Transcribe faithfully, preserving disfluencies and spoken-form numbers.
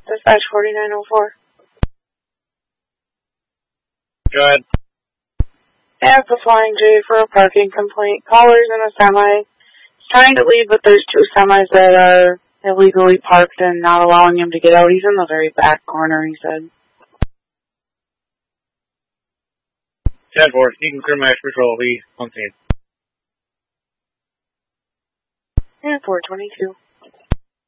Dispatch forty-nine oh four. Go ahead. Yeah, for Flying J for a parking complaint. Caller's in a semi. He's trying to leave, but there's two semis that are illegally parked and not allowing him to get out. He's in the very back corner, he said. ten four, you can clear Max Patrol, we on scene. Yeah, four twenty-two.